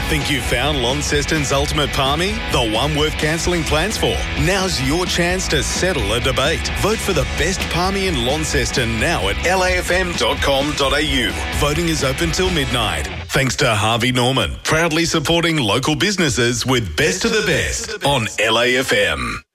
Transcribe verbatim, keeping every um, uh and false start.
Think you've found Launceston's ultimate palmy? The one worth cancelling plans for? Now's your chance to settle a debate. Vote for the best palmy in Launceston now at L A F M dot com dot A U. Voting is open till midnight. Thanks to Harvey Norman, proudly supporting local businesses with Best of the Best on L A F M.